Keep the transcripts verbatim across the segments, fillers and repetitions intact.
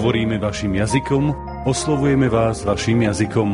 Hovoríme vašim jazykom, oslovujeme vás vašim jazykom.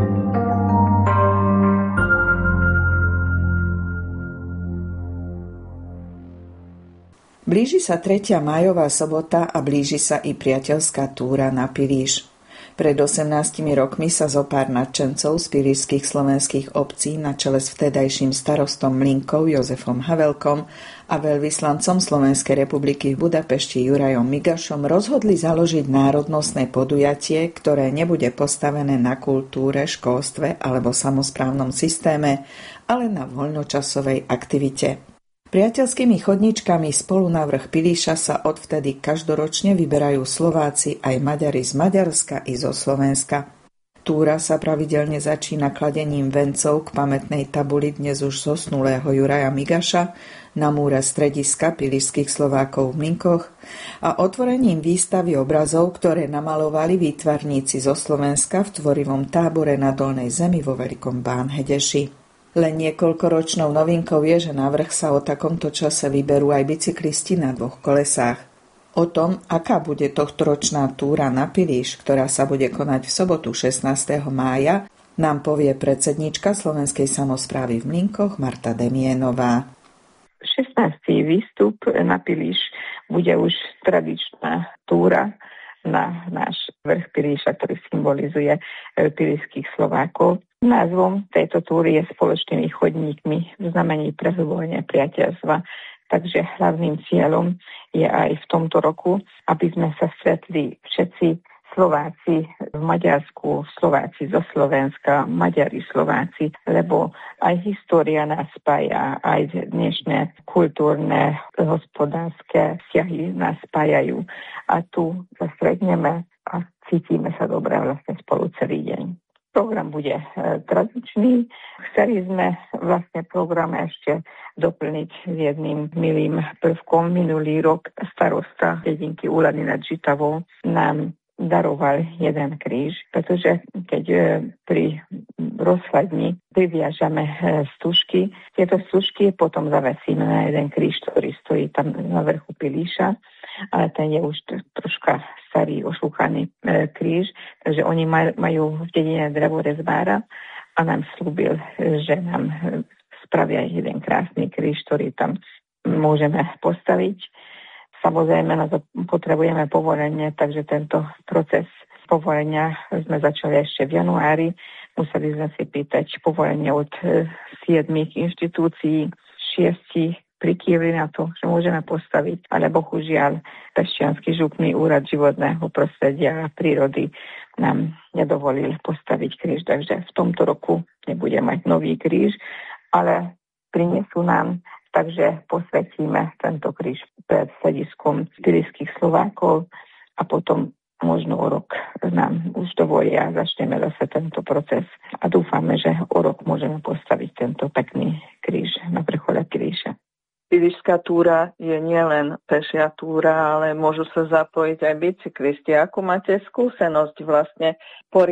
Blíži sa tretia májová sobota a blíži sa i priateľská túra na Pilíš. Pred osemnástimi rokmi sa zopár nadšencov z pilíšskych slovenských obcí na čele s vtedajším starostom Mlynkov Jozefom Havelkom a veľvyslancom Slovenskej republiky v Budapešti Jurajom Migašom rozhodli založiť národnostné podujatie, ktoré nebude postavené na kultúre, školstve alebo samosprávnom systéme, ale na voľnočasovej aktivite. Priateľskými chodničkami spolu na vrch Pilíša sa odvtedy každoročne vyberajú Slováci aj Maďari z Maďarska i zo Slovenska. Túra sa pravidelne začína kladením vencov k pamätnej tabuli dnes už zosnulého Juraja Migaša na múre strediska pilíšskych Slovákov v Mlynkoch a otvorením výstavy obrazov, ktoré namalovali výtvarníci zo Slovenska v tvorivom tábore na Dolnej Zemi vo Veľkom Bánhedeši. Len niekoľkoročnou novinkou je, že na vrch sa o takomto čase vyberú aj bicyklisti na dvoch kolesách. O tom, aká bude tohtoročná túra na Pilíš, ktorá sa bude konať v sobotu šestnásteho mája, nám povie predsedníčka Slovenskej samosprávy v Mlynkoch Marta Demienová. šestnásty výstup na Pilíš bude už tradičná túra na náš vrch Pilíša, ktorý symbolizuje pilíšskych Slovákov. Názvom tejto túry je Spoločnými chodníkmi v znamení prehlbovania priateľstva. Takže hlavným cieľom je aj v tomto roku, aby sme sa stretli všetci Slováci v Maďarsku, Slováci zo Slovenska, Maďari Slováci, lebo aj história nás spája, aj dnešné kultúrne, hospodárske vzťahy nás spájajú. A tu sa stretneme a cítime sa dobre vlastne spolu celý deň. Program bude e, tradičný. Chceli sme vlastne program ešte doplniť s jedným milým prvkom. Minulý rok starosta dedinky Úlany nad Žitavou nám daroval jeden kríž, pretože keď e, pri rozhľadni priviažame e, stužky, tieto stužky potom zavesíme na jeden kríž, ktorý stojí tam na vrchu Pilíša, ale ten je už troška starý, ošúchaný e, kríž, takže oni maj, majú v dedine drevorezbára a nám slúbil, že nám spravia jeden krásny kríž, ktorý tam môžeme postaviť. Samozrejme, na to potrebujeme povolenie, takže tento proces povolenia sme začali ešte v januári. Museli sme si pýtať povolenie od siedmých inštitúcií, šiestich prikývli na to, že môžeme postaviť, ale bohužiaľ Pešťanský župný úrad životného prostredia a prírody nám nedovolil postaviť kríž, takže v tomto roku nebude mať nový kríž, ale prinesú nám, takže posvetíme tento kríž pred strediskom pilíšskych Slovákov a potom možno o rok nám už dovolia a začneme zase tento proces a dúfame, že o rok môžeme postaviť tento pekný kríž na vrchole Pilíša. Pilíšska túra je nielen pešia túra, ale môžu sa zapojiť aj bicyklisti. Akú máte skúsenosť vlastne po